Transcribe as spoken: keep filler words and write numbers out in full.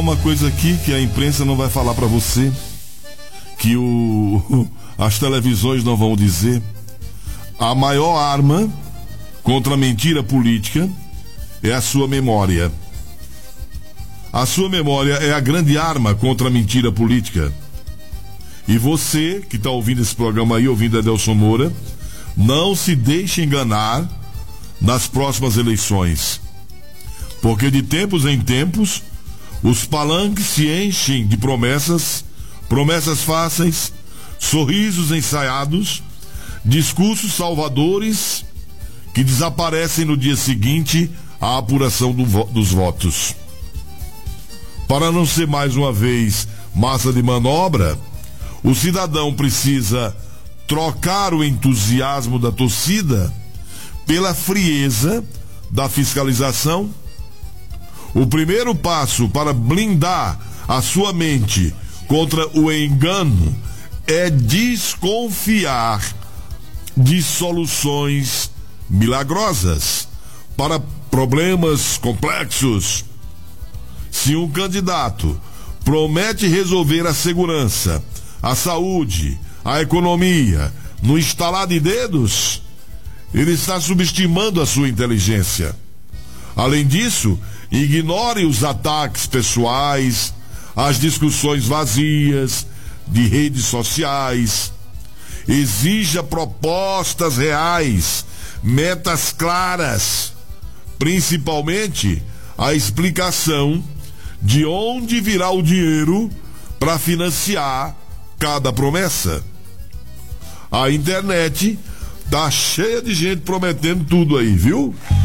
Uma coisa aqui que a imprensa não vai falar para você, que o, as televisões não vão dizer. A maior arma contra a mentira política é a sua memória. A sua memória é a grande arma contra a mentira política. E você, que está ouvindo esse programa aí, ouvindo Adelson Moura, não se deixe enganar nas próximas eleições. Porque de tempos em tempos, os palanques se enchem de promessas, promessas fáceis, sorrisos ensaiados, discursos salvadores que desaparecem no dia seguinte à apuração do vo- dos votos. Para não ser mais uma vez massa de manobra, o cidadão precisa trocar o entusiasmo da torcida pela frieza da fiscalização. O primeiro passo para blindar a sua mente contra o engano é desconfiar de soluções milagrosas para problemas complexos. Se um candidato promete resolver a segurança, a saúde, a economia no estalar de dedos, ele está subestimando a sua inteligência. Além disso, ignore os ataques pessoais, as discussões vazias de redes sociais. Exija propostas reais, metas claras, principalmente a explicação de onde virá o dinheiro para financiar cada promessa. A internet tá cheia de gente prometendo tudo aí, viu?